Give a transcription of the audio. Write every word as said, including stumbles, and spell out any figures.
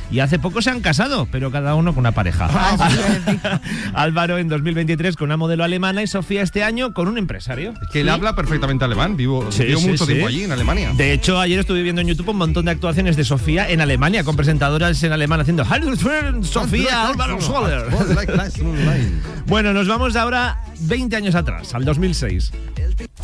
y hace poco se han casado, pero cada uno con una pareja. Ah, sí, Álvaro en dos mil veintitrés con una modelo alemana y Sofía este año con un empresario. Que él ¿Sí? habla perfectamente alemán, vivo, Sí, vivo sí, mucho sí. tiempo allí en Alemania. De hecho, ayer estuve viendo en YouTube un montón de actuaciones de Sofía en Alemania, con presentadoras en alemán haciendo Hallo Friend, Sofía Álvaro Soler. Bueno, nos vamos ahora veinte años atrás, al dos mil seis.